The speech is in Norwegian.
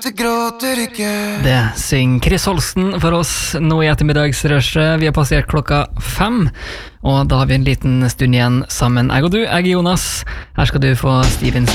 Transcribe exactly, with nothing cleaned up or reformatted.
Det gråter ikke. Det synger Chris Holsten for oss nå i ettermiddagsrushet. Vi har passert klokka fem, og da har vi en liten stund igjen sammen. Jeg og du, jeg er Jonas. Her skal du få Steven